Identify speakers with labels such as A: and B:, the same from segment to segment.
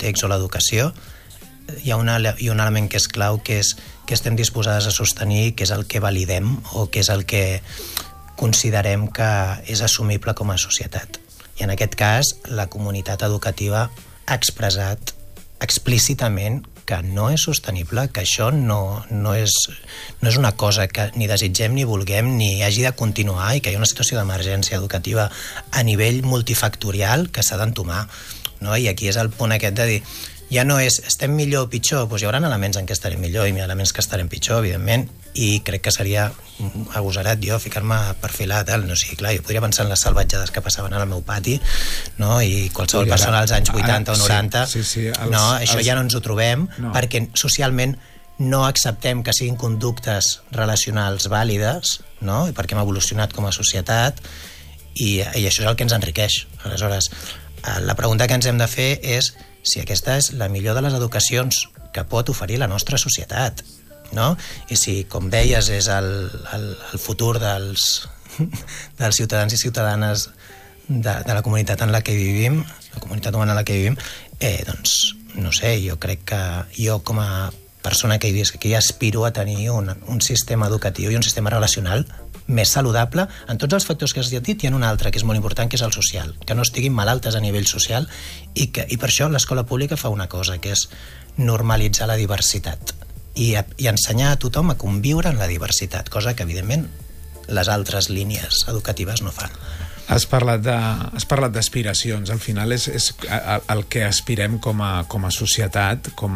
A: context o l'educació, hi ha un element que és clau, que és que estem disposades a sostenir, que és el que validem o que és el que considerem que és assumible com a societat. I en aquest cas, la comunitat educativa ha expressat explícitament que no és sostenible, que això no és una cosa que ni desitgem ni vulguem ni hagi de continuar, i que hi ha una situació d'emergència educativa a nivell multifactorial que s'ha d'entomar, no? I aquí és el punt aquest de dir, ja no és estem millor o pitjor, doncs hi haurà elements en què estarem millor i elements que estarem pitjor, evidentment, i crec que seria agosarat jo ficar-me a perfilar tal, no sé, clar, jo podria pensar en les salvatjades que passaven al meu pati, no? I qualsevol persona als anys 80 o 90, això ja no ens ho trobem, perquè socialment no acceptem que siguin conductes relacionals vàlides, no? I perquè hem evolucionat com a societat, i això és el que ens enriqueix. Aleshores, la pregunta que ens hem de fer és si aquesta és la millor de les educacions que pot oferir la nostra societat, no? I si, com deies, és el futur dels ciutadans i ciutadanes de la comunitat en la que vivim, la comunitat humana en la que vivim, doncs, no sé, jo crec que jo com a persona que hi visc aquí aspiro a tenir un sistema educatiu i un sistema relacional més saludable en tots els factors que has dit, i en un altre que és molt important, que és el social, que no estiguin malaltes a nivell social, i per això l'escola pública fa una cosa, que és normalitzar la diversitat i ensenyar a tothom a conviure en la diversitat, cosa que evidentment les altres línies educatives no fan.
B: Has parlat d'aspiracions. Al final és el que aspirem com a societat, com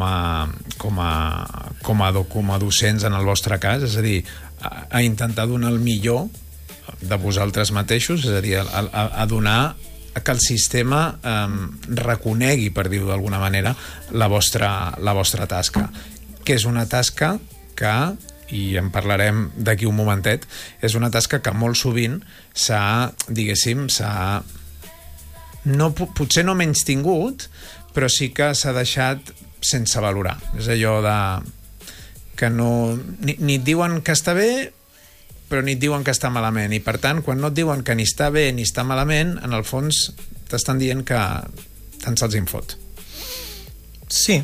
B: a docents en el vostre cas, és a dir, a intentar donar el millor de vosaltres mateixos, és a dir, a donar que el sistema reconegui, per dir-ho d'alguna manera, la vostra tasca, que és una tasca que, i en parlarem d'aquí un momentet, és una tasca que molt sovint potser no menystingut, però sí que s'ha deixat sense valorar. És allò de que ni et diuen que està bé, però ni et diuen que està malament, i per tant, quan no et diuen que ni està bé ni està malament, en el fons t'estan dient que tant se'ls fot.
A: Sí,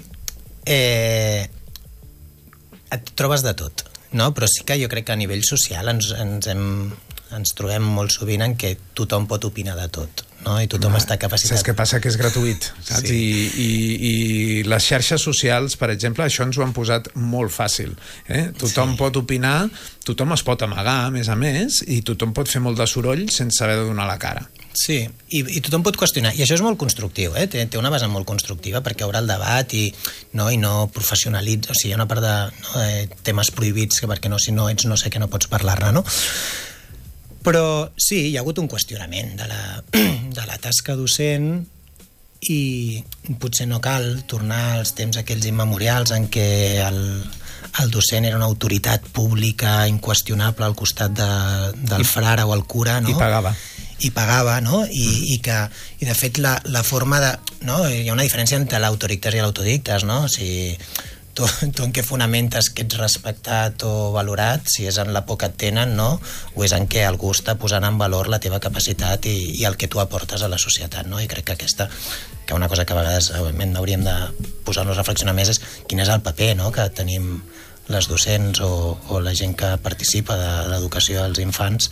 A: et trobes de tot, no? Però sí que jo crec que a nivell social ens trobem molt sovint en què tothom pot opinar de tot, no? I tothom està capacitat.
B: Saps què passa? Que és gratuït, saps? Sí. I les xarxes socials, per exemple, això ens ho han posat molt fàcil. Tothom pot opinar, tothom es pot amagar, a més, i tothom pot fer molt de soroll sense haver de donar la cara.
A: Sí, i tothom pot qüestionar, i això és molt constructiu, té una base molt constructiva, perquè hi haurà el debat i no professionalitza, o sigui, hi ha una part de temes prohibits que perquè si no ets no sé què no pots parlar-ne, no? Però sí, hi ha hagut un qüestionament de la tasca docent, i potser no cal tornar als temps aquells immemorials en què el docent era una autoritat pública inqüestionable al costat del frare o el cura, no? I pagava, no? I de fet la forma de... No? Hi ha una diferència entre l'autorictes i l'autodictes, no? Si tu en què fonamentes que ets respectat o valorat, si és en la por que et tenen, no? O és en què algú està posant en valor la teva capacitat i el que tu aportes a la societat, no? I crec que una cosa que a vegades hauríem de posar-nos a reflexionar més és quin és el paper, no?, que tenim les docents o la gent que participa de l'educació dels infants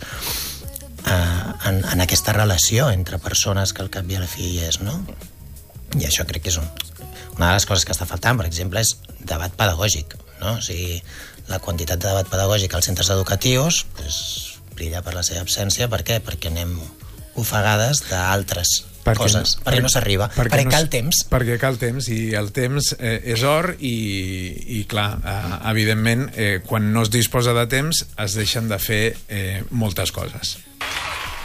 A: en aquesta relació entre persones que al cap i a la fi és, no? I això crec que és una de les coses que està faltant, per exemple, és debat pedagògic, no? O sigui, la quantitat de debat pedagògic als centres educatius brilla per la seva absència. Per què? Perquè anem ofegades d'altres coses, perquè no s'arriba, perquè cal temps.
B: Perquè cal temps, i el temps és or, i clar, evidentment, quan no es disposa de temps es deixen de fer moltes coses.